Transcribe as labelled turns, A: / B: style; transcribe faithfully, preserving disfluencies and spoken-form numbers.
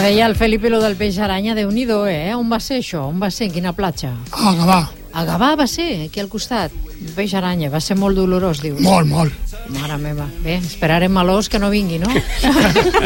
A: deia el Felipe lo del peix aranya, Déu-n'hi-do, eh? On va ser això? On va ser? En quina platja?
B: A Gavà.
A: A Gavà va ser, aquí al costat. Peix aranya, va ser molt dolorós, dius.
B: Molt, molt.
A: Mare meva. Bé, esperarem a l'os que no vingui, no?